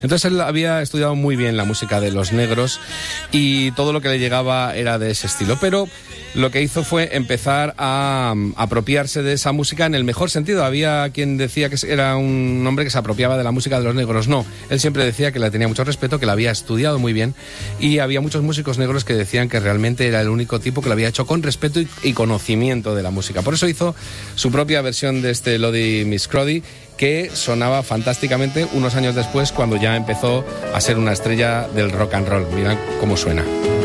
Entonces él había estudiado muy bien la música de los negros y todo lo que le llegaba era de ese estilo, pero lo que hizo fue empezar a apropiarse de esa música en el mejor sentido. Había quien decía que era un hombre que se apropiaba de la música de los negros. No, él siempre decía que le tenía mucho respeto, que la había estudiado muy bien, y había muchos músicos negros que decían que realmente era el único tipo que lo había hecho con respeto y conocimiento de la música. Por eso hizo su propia versión de este Lordy Miss Crowdy, que sonaba fantásticamente unos años después, cuando ya empezó a ser una estrella del rock and roll. Mirad cómo suena.